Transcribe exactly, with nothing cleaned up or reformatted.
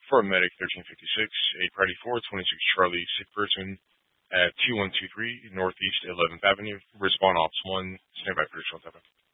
For Medic thirteen fifty-six, a Party four twenty-six Charlie sick person at two one two three Northeast eleventh Avenue. Respond Ops one, standby for additional topic.